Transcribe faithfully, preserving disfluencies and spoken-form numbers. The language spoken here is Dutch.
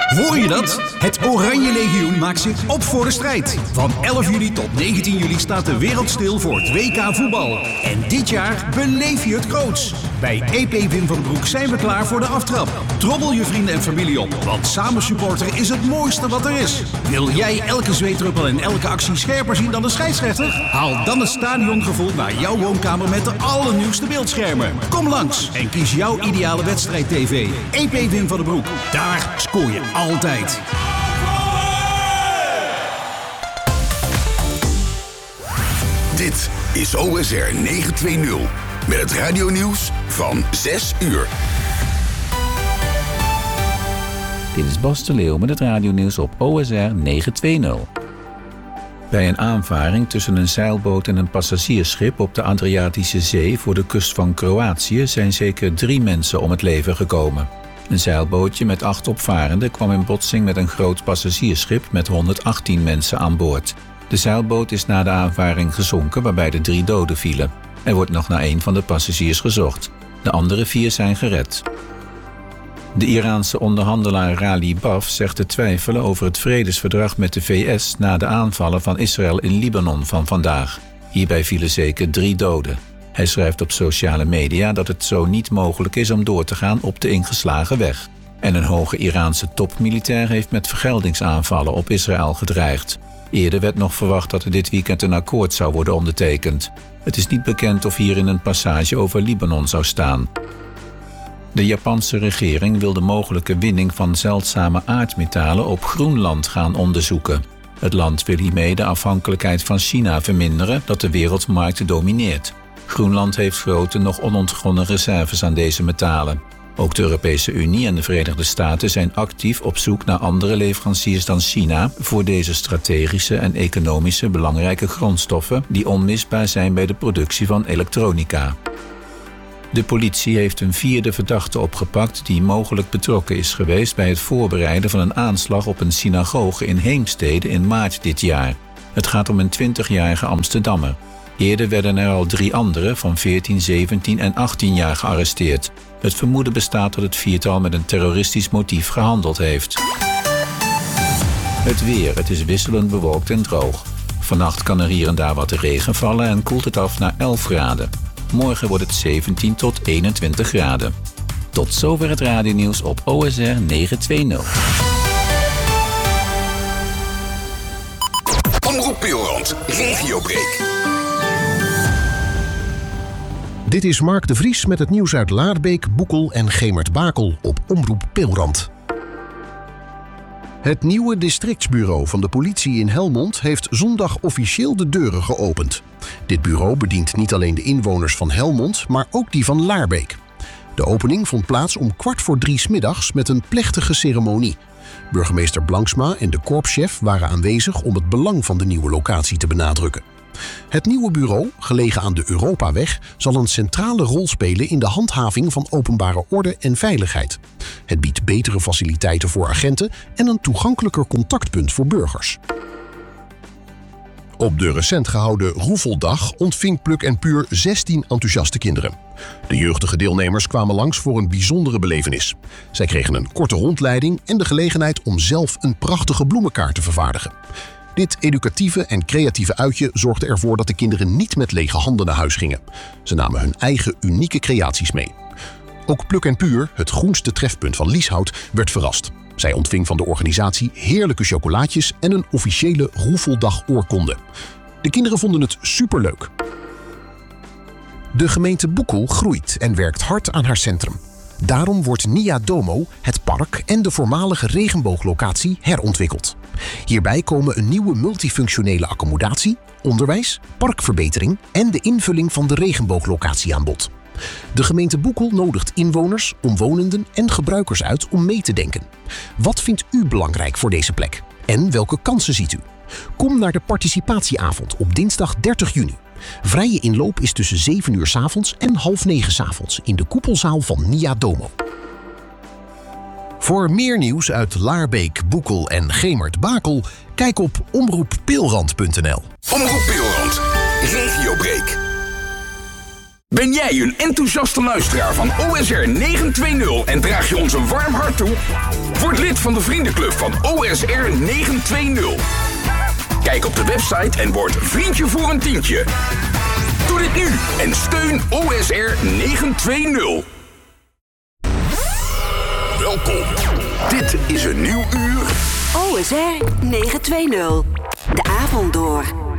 Hoor je dat? Het Oranje Legioen maakt zich op voor de strijd. Van elf juli tot negentien juli staat de wereld stil voor het W K voetbal. En dit jaar beleef je het groots. Bij E P Wim van den Broek zijn we klaar voor de aftrap. Trommel je vrienden en familie op, want samen supporteren is het mooiste wat er is. Wil jij elke zweetruppel en elke actie scherper zien dan de scheidsrechter? Haal dan het stadiongevoel naar jouw woonkamer met de allernieuwste beeldschermen. Kom langs en kies jouw ideale wedstrijd-T V. E P Wim van den Broek. Daar scoor je altijd. Dit is O S R negenhonderdtwintig met het radionieuws van zes uur. Dit is Bas de Leeuw met het radionieuws op O S R negenhonderdtwintig. Bij een aanvaring tussen een zeilboot en een passagiersschip op de Adriatische Zee voor de kust van Kroatië zijn zeker drie mensen om het leven gekomen. Een zeilbootje met acht opvarenden kwam in botsing met een groot passagiersschip met honderdachttien mensen aan boord. De zeilboot is na de aanvaring gezonken waarbij de drie doden vielen. Er wordt nog naar een van de passagiers gezocht. De andere vier zijn gered. De Iraanse onderhandelaar Rali Baf zegt te twijfelen over het vredesverdrag met de V S na de aanvallen van Israël in Libanon van vandaag. Hierbij vielen zeker drie doden. Hij schrijft op sociale media dat het zo niet mogelijk is om door te gaan op de ingeslagen weg. En een hoge Iraanse topmilitair heeft met vergeldingsaanvallen op Israël gedreigd. Eerder werd nog verwacht dat er dit weekend een akkoord zou worden ondertekend. Het is niet bekend of hierin een passage over Libanon zou staan. De Japanse regering wil de mogelijke winning van zeldzame aardmetalen op Groenland gaan onderzoeken. Het land wil hiermee de afhankelijkheid van China verminderen dat de wereldmarkt domineert. Groenland heeft grote, nog onontgonnen reserves aan deze metalen. Ook de Europese Unie en de Verenigde Staten zijn actief op zoek naar andere leveranciers dan China voor deze strategische en economische belangrijke grondstoffen die onmisbaar zijn bij de productie van elektronica. De politie heeft een vierde verdachte opgepakt die mogelijk betrokken is geweest bij het voorbereiden van een aanslag op een synagoge in Heemstede in maart dit jaar. Het gaat om een twintigjarige Amsterdammer. Eerder werden er al drie anderen van veertien, zeventien en achttien jaar gearresteerd. Het vermoeden bestaat dat het viertal met een terroristisch motief gehandeld heeft. Het weer. Het is wisselend bewolkt en droog. Vannacht kan er hier en daar wat regen vallen en koelt het af naar elf graden. Morgen wordt het zeventien tot eenentwintig graden. Tot zover het radionieuws op O S R negenhonderdtwintig. Omroep Pilrand, Regiobreak. Dit is Mark de Vries met het nieuws uit Laarbeek, Boekel en Gemert-Bakel op Omroep Pilrand. Het nieuwe districtsbureau van de politie in Helmond heeft zondag officieel de deuren geopend. Dit bureau bedient niet alleen de inwoners van Helmond, maar ook die van Laarbeek. De opening vond plaats om kwart voor drie 's middags met een plechtige ceremonie. Burgemeester Blanksma en de korpschef waren aanwezig om het belang van de nieuwe locatie te benadrukken. Het nieuwe bureau, gelegen aan de Europaweg, zal een centrale rol spelen in de handhaving van openbare orde en veiligheid. Het biedt betere faciliteiten voor agenten en een toegankelijker contactpunt voor burgers. Op de recent gehouden Roefeldag ontving Pluk en Puur zestien enthousiaste kinderen. De jeugdige deelnemers kwamen langs voor een bijzondere belevenis. Zij kregen een korte rondleiding en de gelegenheid om zelf een prachtige bloemenkaart te vervaardigen. Dit educatieve en creatieve uitje zorgde ervoor dat de kinderen niet met lege handen naar huis gingen. Ze namen hun eigen unieke creaties mee. Ook Pluk en Puur, het groenste trefpunt van Lieshout, werd verrast. Zij ontving van de organisatie heerlijke chocolaatjes en een officiële Roefeldag-oorkonde. De kinderen vonden het superleuk. De gemeente Boekel groeit en werkt hard aan haar centrum. Daarom wordt Nia Domo, het park en de voormalige regenbooglocatie herontwikkeld. Hierbij komen een nieuwe multifunctionele accommodatie, onderwijs, parkverbetering en de invulling van de regenbooglocatie aan bod. De gemeente Boekel nodigt inwoners, omwonenden en gebruikers uit om mee te denken. Wat vindt u belangrijk voor deze plek? En welke kansen ziet u? Kom naar de participatieavond op dinsdag dertig juni. Vrije inloop is tussen zeven uur 's avonds en half negen 's avonds in de koepelzaal van Nia Domo. Voor meer nieuws uit Laarbeek, Boekel en Gemert-Bakel, kijk op omroep pilrand punt n l. Omroep Pilrand, Regiobreak. Ben jij een enthousiaste luisteraar van O S R negenhonderdtwintig en draag je ons een warm hart toe? Word lid van de vriendenclub van O S R negenhonderdtwintig. Kijk op de website en word vriendje voor een tientje. Doe dit nu en steun O S R negenhonderdtwintig. Welkom. Dit is een nieuw uur. O S R negenhonderdtwintig. De avond door.